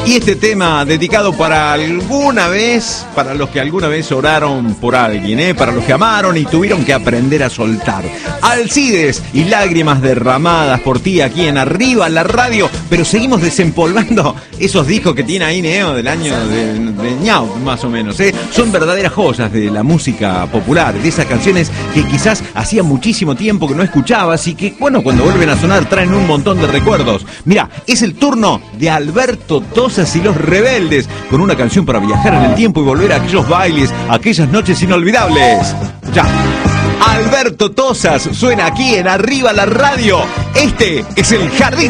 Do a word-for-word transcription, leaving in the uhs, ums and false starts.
Y este tema dedicado para alguna vez, para los que alguna vez oraron por alguien, ¿eh? Para los que amaron y tuvieron que aprender a soltar. Alcides y lágrimas derramadas por ti aquí en Arriba la Radio, pero seguimos desempolvando esos discos que tiene ahí Neo del año de, de ñau, más o menos, ¿eh? Son verdaderas joyas de la música popular, de esas canciones que quizás hacía muchísimo tiempo que no escuchabas y que, bueno, cuando vuelven a sonar traen un montón de recuerdos. Mira, es el turno de Alberto Tosas y los Rebeldes, con una canción para viajar en el tiempo y volver a aquellos bailes, a aquellas noches inolvidables. Ya. Alberto Tosas suena aquí en Arriba la Radio. Este es el Jardín